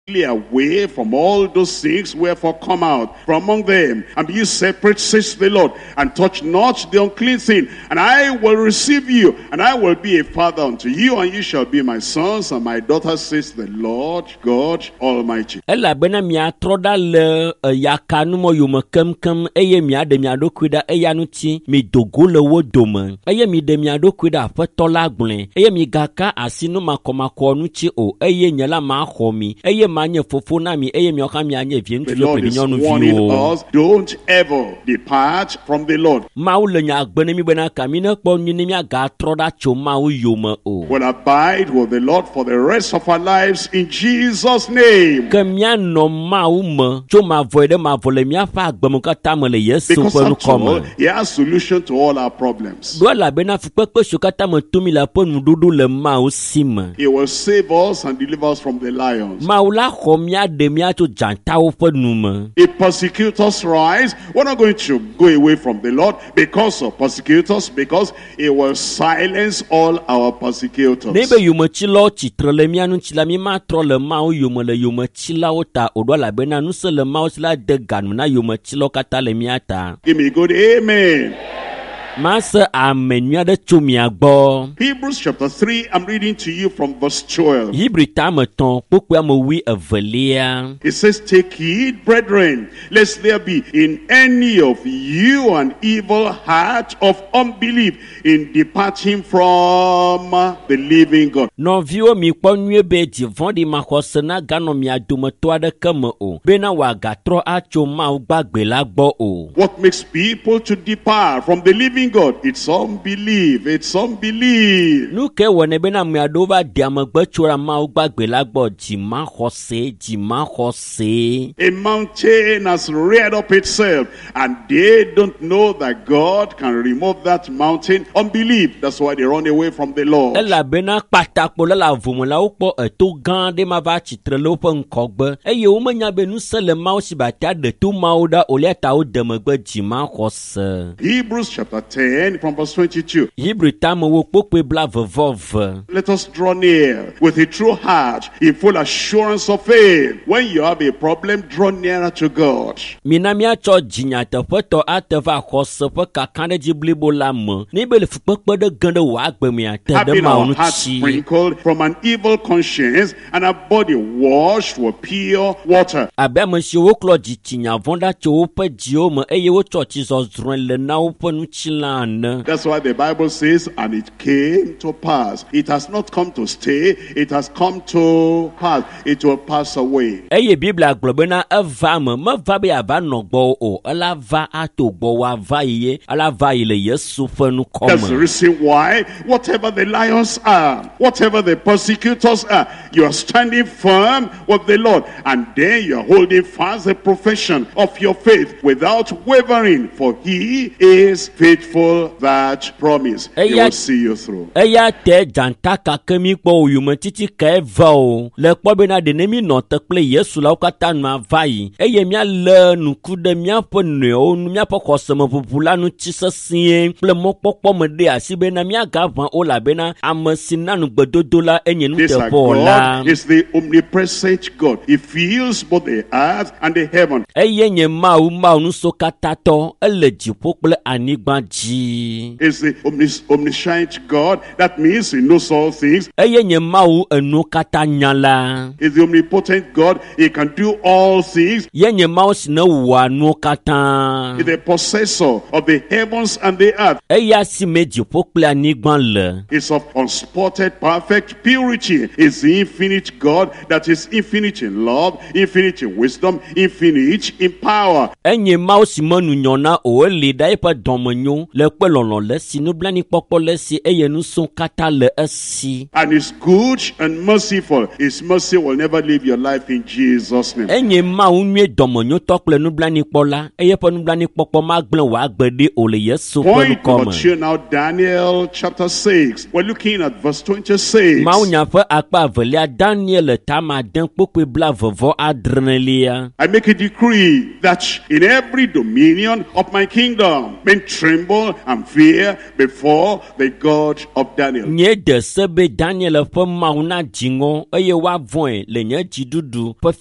away from all those things, wherefore come out from among them, and be ye separate, says the Lord, and touch not the unclean thing, and I will receive you, and I will be a father unto you, and you shall be my sons and my daughters, says the Lord God Almighty. Elabena mia troda le yakanu mo yome kem eye mia de mia dokuida eyanuti mi dogo le wo dome eye mi de mia dokuida afetola gble eye mi gaka asinu makomako nuchi o eye nyela ma khomi eye manye fofo na mi eye mi oka mi anye vie ntu yo pe nyonu vi. Don't ever depart from the Lord. Mau le nya gbene mi bena kamina kpo nyini mi aga troda cho mau yome o. We'll abide with the Lord for the rest of our lives in Jesus' name. Kemia no mau me cho ma voide ma vole mi afa gbemu kata me le Yesu ponu koma. He has solution to all our problems. Do la bena fukpe so kata me tumi la ponu dudu le mau sim. He will save us and deliver us from the lions. Maula khomia de mia to janta o ponu me. If persecutors rise, we're not going to go away from the Lord because of persecutors, because He will silence all our persecutors. Nebe yume chilo chitre le mia nu chila mi ma tro le mau yume le yume chila ota odo la bena nu se le mau chila de ganu na yume chilo kata le mia ta. Give me a good amen. Master amen ya de chumia gbo. Hebrews chapter 3, I'm reading to you from verse 12. Hebrew tameton pokwa mo wi evelia. It says, take heed, brethren, lest there be in any of you an evil heart of unbelief in departing from the living God. No view mi kwanwe be divon di makosena gano mi adume to ade keme o. Bena wa gatro acho ma gbagbe la gbo o. What makes people to depart from the living God? It's unbelief. It's unbelief. Nuke wone bena mi adova diame gbechora ma gbagbe la gbo jima hose. A mountain has reared up itself, and they don't know that God can remove that mountain. Unbelief. That's why they run away from the Lord. Ela bena patakpo la vumula upo eto gande ma va chitre lopo nkogbe. Eye umenya benu sele ma osibata de tu mauda oliata o demegbe jima hose. Hebrews chapter 10 from verse 22. Hebrew tamo wo pokwe bla vevov. Let us draw near with a true heart, in full assurance of faith. When you have a problem, draw nearer to God. Minamia cho jinyata poto ateva hose pe kakande jiblibo la mo. Nibele fukpe de gande wa gbe mi ate de having ma our onu hearts chi. sprinkled from an evil conscience and our body washed with pure water. Abe monsi wo klo jichinya vonda cho wo pe jio mo eye wo cho chi so zrun le na wo pe nu chilane. That's why the Bible says, and it came to pass. It has not come to stay, it has come to pass. It will pass away. Eye Biblia globena eva me va be ava no gbo o ala va ato gbo wa va ye ala va ile Yesu fenu That's the come. reason why, whatever the lions are, whatever the persecutors are, you are standing firm with the Lord, and then you are holding fast the profession of your faith without wavering, for He is faithful that promise. He will see you through. Eya te janta kakemi kpo yume titi ka eva o le kpo bena de nemi no te ple Yesu la ukata na vai eye mia le nuku de mia po ne o mia po kosemo popula nu chisesie ple mokpokpo me de asibe na mia gavan o la bena amesina nu gbedodo la enye nu This te po la God is the omnipresent God. He fills both the earth and the heaven. eye nye ma nu so katato ele jipo ple anigba ji Is the omniscient God. That means He knows all things. eye nye ma enu kata nyala Is the omnipotent God. He can do all things. ye nye ma sine wa nu kata Is the possessor of the heavens and the earth. eya si meji pokple anigba le Is of unspotted perfect purity. Is the infinite God that is infinite in love, infinite in wisdom, infinite in power. enye ma si manu nyona o le dai pa domonyo le pelolo le si nu blani popo le si eye nu son kata le esi And is good and merciful. His mercy will never leave your life in Jesus' name. enye ma unwe domonyo tokle nu blani pola eye pa nu blani popo ma gble wa gbede o le Yesu pelu Point number come 2 now, Daniel chapter 6. We're looking at verse 26. ma unya fa akpa velia Daniel tama den pokwe bla vovo adrenelia I make a decree that in every dominion of my kingdom, men tremble and fear before the God of Daniel. nye de sebe Daniel fa ma una jingo eye wa voin le nye jidudu